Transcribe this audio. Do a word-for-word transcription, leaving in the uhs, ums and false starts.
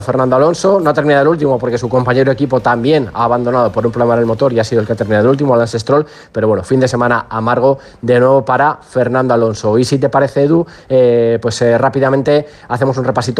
Fernando Alonso, no ha terminado el último porque su compañero de equipo también ha abandonado por un problema en el motor y ha sido el que ha terminado el último, Lance Stroll, pero bueno, fin de semana amargo de nuevo para Fernando Alonso. Y si te parece, Edu, eh, pues eh, rápidamente hacemos un repasito